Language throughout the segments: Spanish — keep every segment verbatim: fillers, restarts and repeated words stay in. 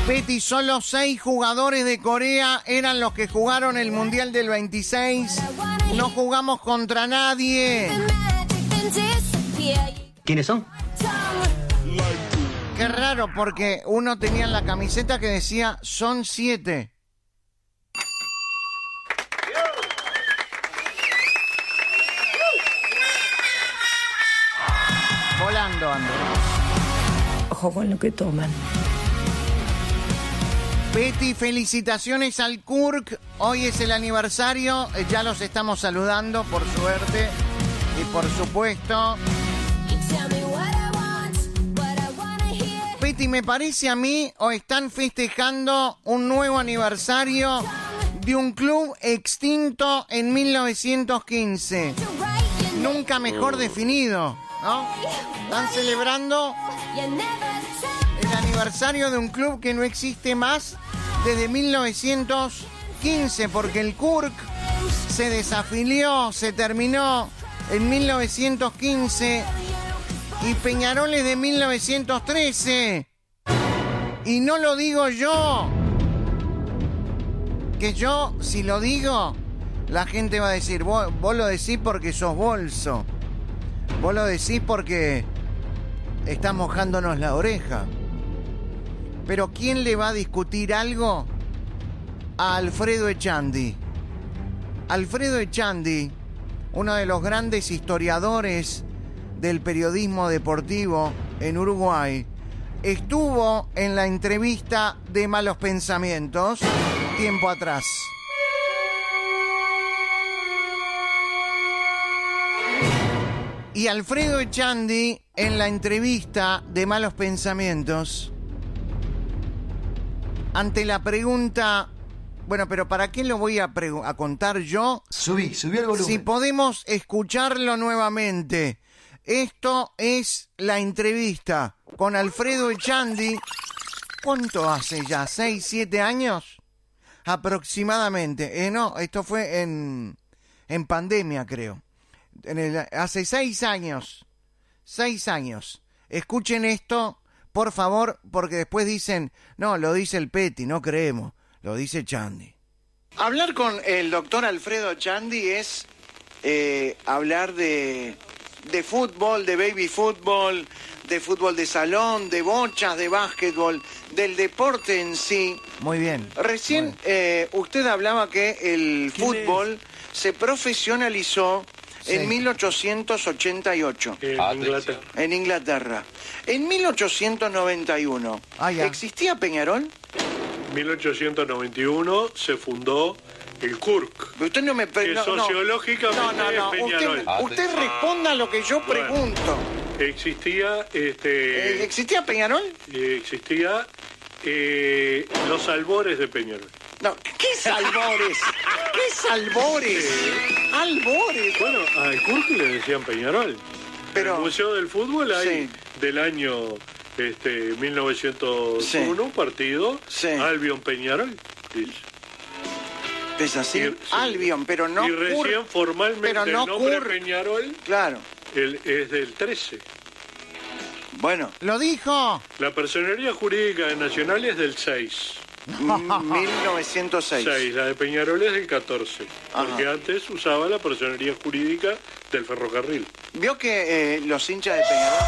Peti, solo seis jugadores de Corea eran los que jugaron el Mundial del veintiséis. No jugamos contra nadie. ¿Quiénes son? Qué raro, porque uno tenía en la camiseta que decía son siete. Volando, Andrés. Ojo con lo que toman. Peti, felicitaciones al Kurk. Hoy es el aniversario. Ya los estamos saludando, por suerte. Y por supuesto. Peti, me parece a mí, o están festejando un nuevo aniversario de un club extinto en mil novecientos quince. Nunca mejor definido, ¿no? Están celebrando el aniversario de un club que no existe más desde mil novecientos quince, porque el Kurk se desafilió, se terminó en mil novecientos quince y Peñarol es de mil novecientos trece. Y no lo digo yo, que yo, si lo digo, la gente va a decir, vos, vos lo decís porque sos bolso, vos lo decís porque estás mojándonos la oreja. Pero ¿quién le va a discutir algo a Alfredo Echandi? Alfredo Echandi, uno de los grandes historiadores del periodismo deportivo en Uruguay, estuvo en la entrevista de Malos Pensamientos tiempo atrás. Y Alfredo Echandi, en la entrevista de Malos Pensamientos, ante la pregunta, bueno, pero ¿para qué lo voy a, pregu- a contar yo? Subí, subí el volumen. Si podemos escucharlo nuevamente. Esto es la entrevista con Alfredo Echandi. ¿Cuánto hace ya? ¿Seis, siete años? Aproximadamente. Eh, no, esto fue en, en pandemia, creo. En el, hace seis años. Seis años. Escuchen esto, por favor, porque después dicen, no, lo dice el Peti, no creemos. Lo dice Echandi. Hablar con el doctor Alfredo Echandi es eh, hablar de, de fútbol, de baby fútbol, de fútbol de salón, de bochas, de básquetbol, del deporte en sí. Muy bien. Recién muy bien. Eh, usted hablaba que el fútbol es? se profesionalizó sí. en mil ochocientos ochenta y ocho. En ah, Inglaterra. En Inglaterra. En mil ochocientos noventa y uno, ah, ¿existía Peñarol? mil ochocientos noventa y uno se fundó el Kurk. Usted no me que no, sociológicamente no, no, no. es Peñarol. Usted, usted responda a lo que yo bueno, pregunto. Existía este. ¿Existía Peñarol? Existía eh, los albores de Peñarol. No, ¿qué albores? ¿Qué albores? Eh, albores. Bueno, al Kurk le decían Peñarol. Pero, en el Museo del Fútbol hay sí. del año este mil novecientos uno sí. partido sí. Albion Peñarol. ¿Es así? Y, sí. Albion, pero no Y recién Cur... formalmente pero no el nombre Cur... Peñarol claro. el, es del trece. Bueno, lo dijo. La personería jurídica de Nacional es del seis. mil novecientos seis. seis. La de Peñarol es del catorce. Ajá. Porque antes usaba la personería jurídica del ferrocarril. ¿Vio que eh, los hinchas de Peñarol...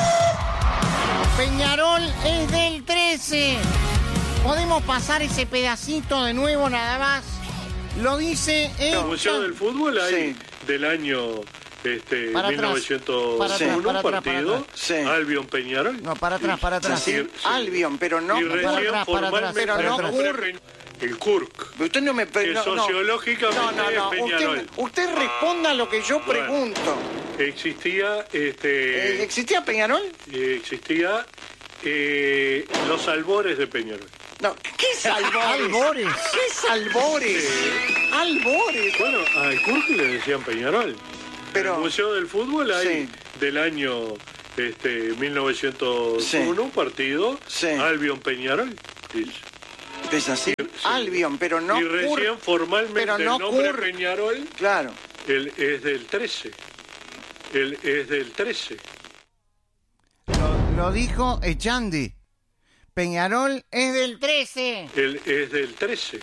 Peñarol es del trece. ¿Podemos pasar ese pedacito de nuevo nada más? Lo dice el... En el Museo del Fútbol hay sí. del año este, mil novecientos uno para atrás, partido para sí. Albion Peñarol. No, para atrás, para atrás. Sí, sí. Albion, pero no... Y recién para atrás, para atrás, pero no Kurk. El Kurk. Usted no me... Que no, sociológicamente no, no, no. es Peñarol. Usted, usted responda a lo que yo pregunto. Bueno, existía... este. Eh, ¿Existía Peñarol? Eh, existía... Eh, los albores de Peñarol. No, ¿qué es albores? ¿Albores? ¿Qué es albores? Sí. ¿Albores? Bueno, al Kurk le decían Peñarol. Pero, en el Museo del Fútbol hay sí. del año este, mil novecientos uno sí. partido sí. Albion Peñarol. ¿Es así? Sí. Albion, pero no Y recién Cur... formalmente pero no el nombre Cur... Peñarol claro. el, es del trece. El, es del trece. Lo, lo dijo Echandi. Peñarol es del trece. El, es del trece.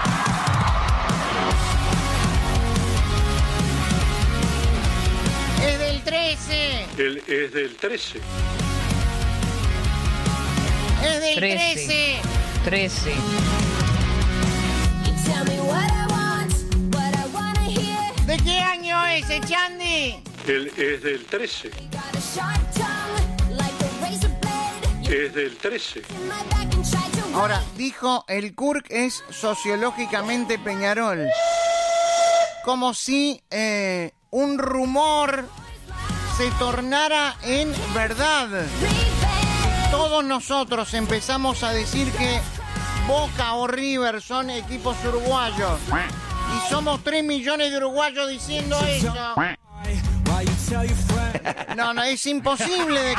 Es del trece. El, es del trece. Es del trece. trece. ¿De qué año es ese, Chandy? El, es del trece. Es del trece. Ahora, dijo el C U R C es sociológicamente Peñarol. Como si eh, un rumor se tornara en verdad. Todos nosotros empezamos a decir que Boca o River son equipos uruguayos. Y somos tres millones de uruguayos diciendo eso. No, no, es imposible de